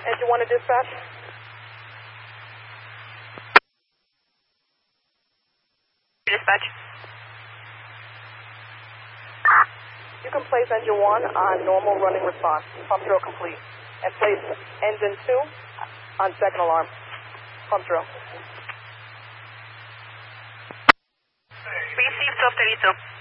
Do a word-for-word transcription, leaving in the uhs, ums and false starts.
Engine one to dispatch. Dispatch. You can place engine one on normal running response, pump drill complete, and place engine two on second alarm, pump drill. Received, Software.